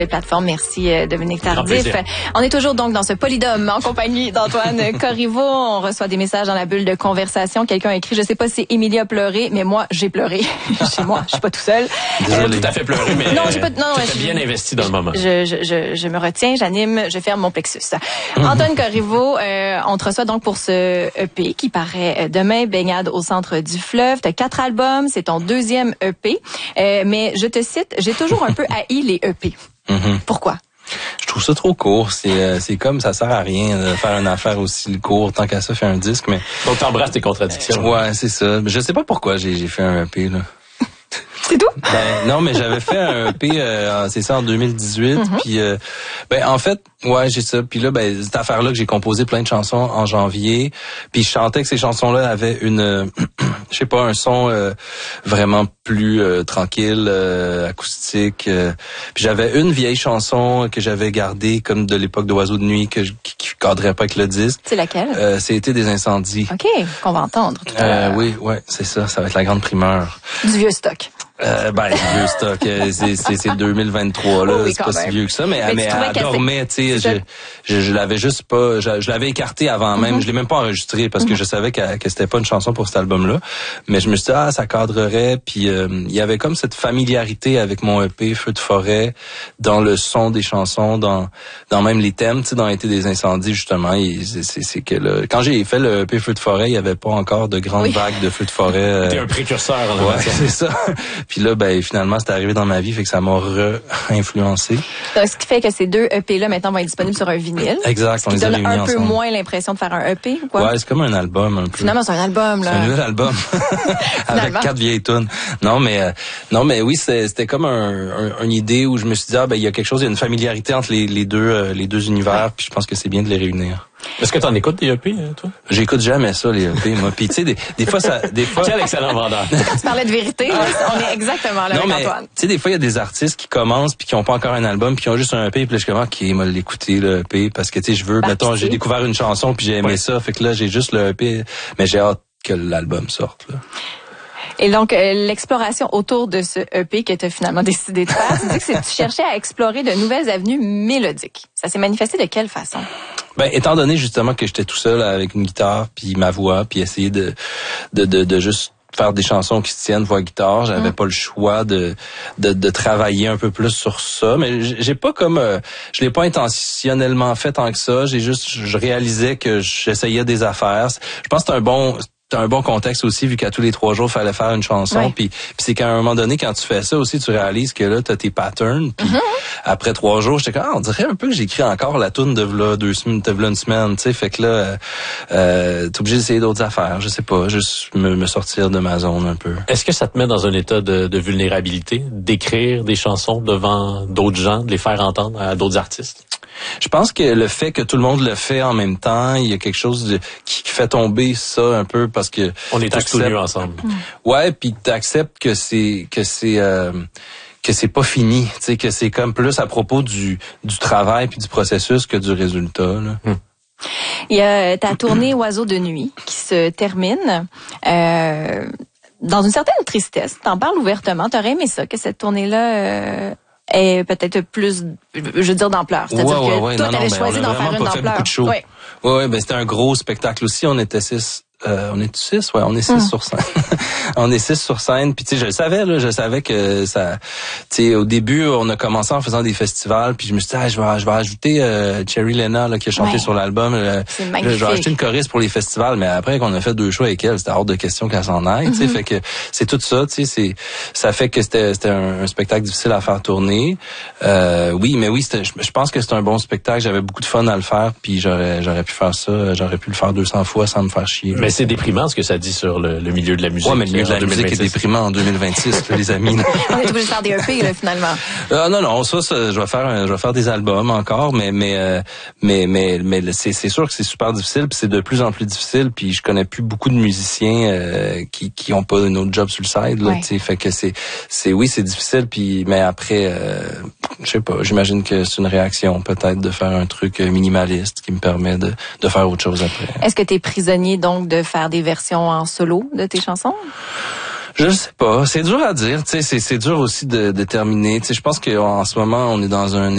Plateforme. Merci Dominique Tardif. On est toujours donc dans ce Polydome en compagnie d'Antoine Corriveau. On reçoit des messages dans la bulle de conversation. Quelqu'un a écrit, je sais pas si Émilie a pleuré, mais moi j'ai pleuré. Chez moi, je suis pas tout seul. Désolé. Tout à fait pleuré, mais non, j'ai pas. Non, tu bien investi dans le moment. Je me retiens, j'anime, je ferme mon plexus. Antoine Corriveau, on te reçoit donc pour ce EP qui paraît demain, Baignade au centre du fleuve. T'as 4 albums, c'est ton 2e EP. Mais je te cite, j'ai toujours un peu haï les EP. Pourquoi? Je trouve ça trop court. C'est comme ça sert à rien de faire une affaire aussi court. Tant qu'à ça, faire un disque, mais. Donc t'embrasses tes contradictions. Ouais, c'est ça. Je sais pas pourquoi j'ai fait un EP, là. C'est tout? Non, mais j'avais fait un EP, c'est ça, en 2018. Puis, en fait, ouais, j'ai ça. Puis là, cette affaire-là que j'ai composé plein de chansons en janvier. Puis je chantais que ces chansons-là avaient une, je sais pas, un son vraiment plus tranquille, acoustique. Puis j'avais une vieille chanson que j'avais gardée comme de l'époque d'Oiseaux de nuit qui cadrait pas avec le disque. C'est laquelle? C'était des incendies. OK, qu'on va entendre tout à l'heure. Oui, ouais, c'est ça. Ça va être la grande primeur. Du vieux stock. Vieux stock, c'est 2023 là, oui, c'est pas si vieux que ça, mais elle dormait, tu sais, je l'avais juste pas, je l'avais écarté avant même, je l'ai même pas enregistré parce que je savais que c'était pas une chanson pour cet album-là, mais je me suis dit ça cadrerait, puis il y avait comme cette familiarité avec mon EP Feu de forêt dans le son des chansons, dans même les thèmes, tu sais, dans Été des incendies justement, c'est que là, quand j'ai fait le EP Feu de forêt, il y avait pas encore de grandes vagues de feux de forêt. T'es un précurseur là. Ouais, c'est ça. Puis là, finalement, c'est arrivé dans ma vie, fait que ça m'a influencé. Donc, ce qui fait que ces 2 EP-là, maintenant, vont être disponibles sur un vinyle. Exact, on les a réunis ensemble. Un peu moins l'impression de faire un EP, ou quoi? Ouais, c'est comme un album, un peu. Finalement, c'est un album, là. C'est un nouvel album. Avec 4 vieilles tunes. Non, mais oui, c'était comme une idée où je me suis dit, il y a quelque chose, il y a une familiarité entre les deux univers, puis je pense que c'est bien de les réunir. Est-ce que t'en écoutes des EP, toi? J'écoute jamais ça, les EP, moi. Puis tu sais, des fois. Quel excellent vendeur. Tu parlais de vérité, là, on est exactement là avec Antoine. Tu sais, des fois, il y a des artistes qui commencent puis qui ont pas encore un album puis qui ont juste un EP, puis là, je suis comme, OK, moi, l'écouter, le EP, parce que, tu sais, je veux, mettons, j'ai découvert une chanson puis j'ai aimé ça, fait que là, j'ai juste le EP, mais j'ai hâte que l'album sorte, là. Et donc, l'exploration autour de ce EP que tu as finalement décidé de faire, tu dis que tu cherchais à explorer de nouvelles avenues mélodiques. Ça s'est manifesté de quelle façon? Étant donné justement que j'étais tout seul avec une guitare puis ma voix, puis essayer de juste faire des chansons qui se tiennent voix-guitare, j'avais pas le choix de travailler un peu plus sur ça, mais j'ai pas comme je l'ai pas intentionnellement fait tant que ça, je réalisais que j'essayais des affaires. Je pense que c'est un bon contexte aussi, vu qu'à tous les 3 jours, il fallait faire une chanson. Puis c'est qu'à un moment donné, quand tu fais ça aussi, tu réalises que là, t'as tes patterns. Puis après 3 jours, j'étais comme, on dirait un peu que j'écris encore la toune de v'là 2 semaines, de v'là une semaine, tu sais. Fait que là, t'es obligé d'essayer d'autres affaires. Je sais pas, juste me sortir de ma zone un peu. Est-ce que ça te met dans un état de vulnérabilité, d'écrire des chansons devant d'autres gens, de les faire entendre à d'autres artistes? Je pense que le fait que tout le monde le fait en même temps, il y a quelque chose qui fait tomber ça un peu parce que on est tous mieux ensemble. Ouais, puis t'acceptes que c'est pas fini, tu sais, que c'est comme plus à propos du travail puis du processus que du résultat, là. Il y a ta tournée Oiseaux de nuit qui se termine dans une certaine tristesse. T'en parles ouvertement. T'aurais aimé ça, que cette tournée-là est peut-être plus, je veux dire, d'ampleur. C'est-à-dire que toi, t'avais choisi d'en faire une d'ampleur. Ouais, c'était un gros spectacle aussi. On était 6. On est 6, ouais, on est 6 sur scène. On est 6 sur scène, puis tu sais, je savais que ça, tu sais, au début, on a commencé en faisant des festivals, puis je me suis dit, je vais ajouter Cherry Lena là qui a chanté sur l'album. C'est magnifique. Je vais acheter une choriste pour les festivals, mais après qu'on a fait 2 choix avec elle, c'était hors de question qu'elle s'en aille, tu sais, fait que c'est tout ça, tu sais, ça fait que c'était un spectacle difficile à faire tourner. Oui, je pense que c'est un bon spectacle, j'avais beaucoup de fun à le faire, puis j'aurais pu faire ça, j'aurais pu le faire 200 fois sans me faire chier. Mais c'est déprimant ce que ça dit sur le milieu de la musique. Ouais, mais le milieu de la musique est déprimant en 2026, les amis. On est obligé de faire des EP, là, finalement. Non, ça, je vais faire des albums encore, mais c'est sûr que c'est super difficile, puis c'est de plus en plus difficile, puis je connais plus beaucoup de musiciens qui ont pas un autre job sur le side, là, tu sais, fait que c'est difficile, puis mais après, je sais pas, j'imagine que c'est une réaction peut-être de faire un truc minimaliste qui me permet de faire autre chose après. Est-ce que t'es prisonnier donc de faire des versions en solo de tes chansons? Je sais pas, c'est dur à dire, tu sais, c'est dur aussi de déterminer. Tu sais, je pense qu'en ce moment on est dans un